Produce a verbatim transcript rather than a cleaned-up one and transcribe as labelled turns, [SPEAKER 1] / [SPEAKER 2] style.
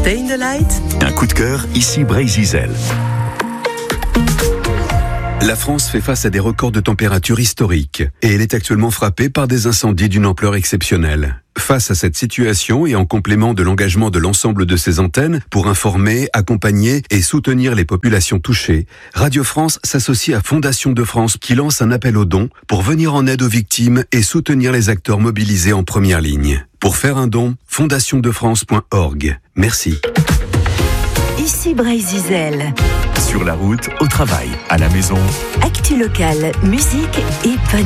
[SPEAKER 1] Stay in the light.
[SPEAKER 2] Un coup de cœur, ici Brésil. La France fait face à des records de température historiques et elle est actuellement frappée par des incendies d'une ampleur exceptionnelle. Face à cette situation et en complément de l'engagement de l'ensemble de ses antennes pour informer, accompagner et soutenir les populations touchées, Radio France s'associe à Fondation de France qui lance un appel aux dons pour venir en aide aux victimes et soutenir les acteurs mobilisés en première ligne. Pour faire un don, fondation de france point org. Merci.
[SPEAKER 3] Ici Brésil.
[SPEAKER 2] Sur la route, au travail, à la maison.
[SPEAKER 3] Actu locale, musique et